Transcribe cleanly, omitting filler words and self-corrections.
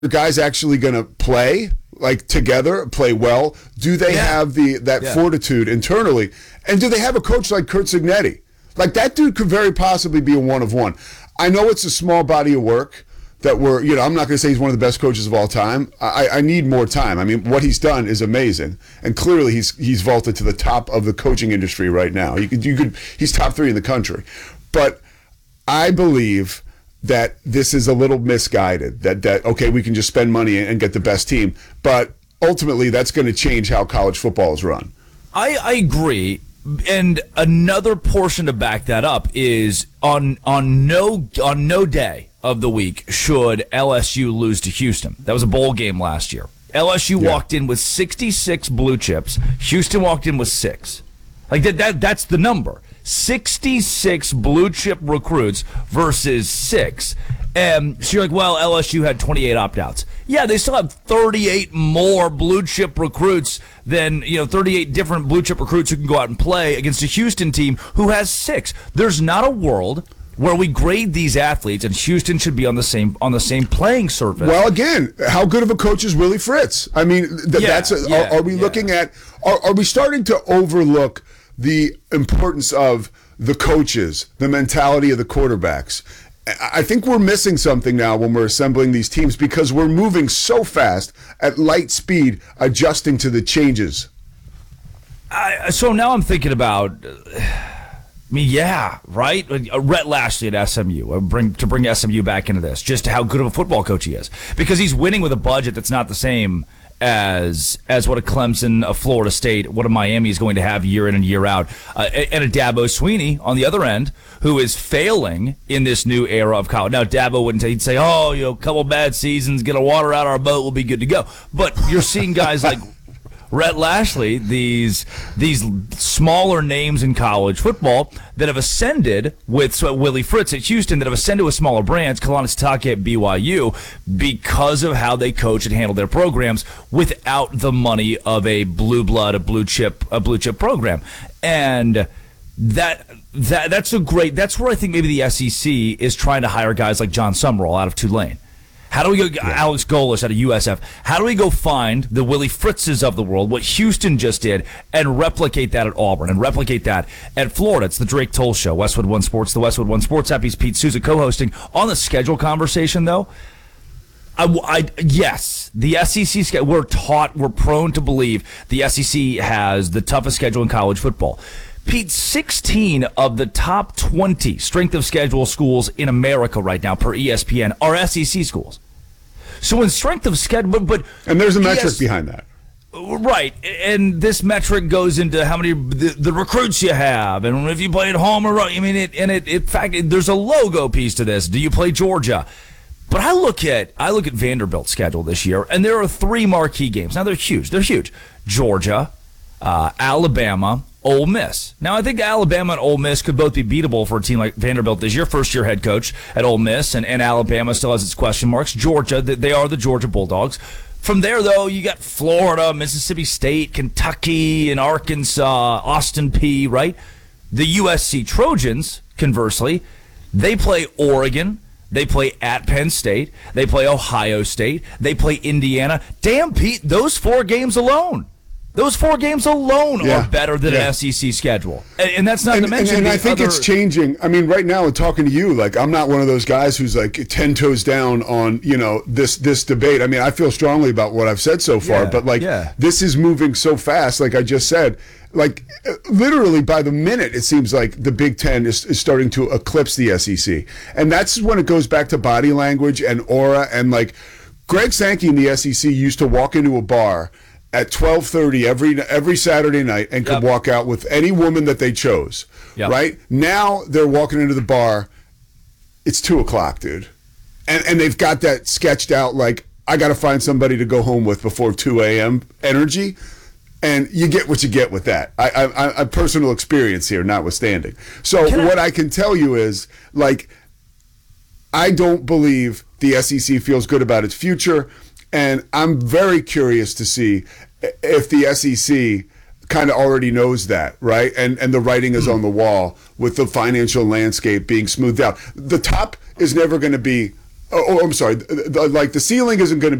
the guys actually going to play like together, play well? Do they have that fortitude internally? And do they have a coach like Curt Cignetti? Like, that dude could very possibly be a one of one. I know it's a small body of work that I'm not going to say he's one of the best coaches of all time. I need more time. I mean, what he's done is amazing. And clearly he's vaulted to the top of the coaching industry right now. He's top 3 in the country. But I believe that this is a little misguided, that okay, we can just spend money and get the best team. But ultimately, that's going to change how college football is run. I agree. And another portion to back that up is on no day of the week should LSU lose to Houston. That was a bowl game last year. LSU walked in with 66 blue chips. Houston walked in with 6. Like that's the number. 66 blue chip recruits versus 6. And so you're like, well, LSU had 28 opt-outs. Yeah, they still have 38 more blue chip recruits than, 38 different blue chip recruits who can go out and play against a Houston team who has 6. There's not a world where we grade these athletes, and Houston should be on the same playing surface. Well, again, how good of a coach is Willie Fritz? I mean, are we looking at? Are we starting to overlook the importance of the coaches, the mentality of the quarterbacks? I think we're missing something now when we're assembling these teams because we're moving so fast at light speed, adjusting to the changes. So now I'm thinking about. Right? Rhett Lashlee at SMU. To bring SMU back into this, just how good of a football coach he is, because he's winning with a budget that's not the same as what a Clemson, a Florida State, what a Miami is going to have year in and year out, and a Dabo Swinney on the other end who is failing in this new era of college. Now Dabo wouldn't he'd say, a couple bad seasons, get a water out our boat, we'll be good to go. But you're seeing guys like Rhett Lashlee, these smaller names in college football that have ascended with Willie Fritz at Houston, that have ascended with smaller brands, Kalani Sitake at BYU, because of how they coach and handle their programs without the money of a blue blood, a blue chip program. And that's where I think maybe the SEC is trying to hire guys like John Summerall out of Tulane. How do we go, Alex Golesh out of USF? How do we go find the Willie Fritzes of the world, what Houston just did, and replicate that at Auburn and replicate that at Florida? It's the Drake Toll Show, Westwood One Sports, the Westwood One Sports app. He's Pete Souza co-hosting. On the schedule conversation, though, yes, the SEC, we're prone to believe the SEC has the toughest schedule in college football. Pete, 16 of the top 20 strength of schedule schools in America right now per ESPN are SEC schools. So in strength of schedule, and there's a metric behind that. Right, and this metric goes into how many the recruits you have, and if you play at home or I mean, in fact, there's a logo piece to this. Do you play Georgia? But I look at Vanderbilt's schedule this year, and there are 3 marquee games. Now they're huge. Georgia, Alabama, Ole Miss. Now, I think Alabama and Ole Miss could both be beatable for a team like Vanderbilt this year. First-year head coach at Ole Miss, and Alabama still has its question marks. Georgia, they are the Georgia Bulldogs. From there, though, you got Florida, Mississippi State, Kentucky, and Arkansas, Austin Peay, right? The USC Trojans, conversely, they play Oregon. They play at Penn State. They play Ohio State. They play Indiana. Damn, Pete, those 4 games alone. Those 4 games alone are better than an SEC schedule. And that's not to mention and I think it's changing. I mean, right now, talking to you, like, I'm not one of those guys who's like 10 toes down on, this debate. I mean, I feel strongly about what I've said so far, but this is moving so fast, like I just said. Like, literally by the minute, it seems like the Big Ten is starting to eclipse the SEC. And that's when it goes back to body language and aura. And, like, Greg Sankey in the SEC used to walk into a bar at 12:30 every Saturday night and could walk out with any woman that they chose, right? Now they're walking into the bar, it's 2 o'clock, dude. And they've got that sketched out, like, I got to find somebody to go home with before 2 a.m. energy. And you get what you get with that. I personal experience here notwithstanding. So what I can tell you is, like, I don't believe the SEC feels good about its future. And I'm very curious to see if the SEC kind of already knows that, right? And the writing is on the wall with the financial landscape being smoothed out. The top is never going to be I'm sorry. Like the ceiling isn't going to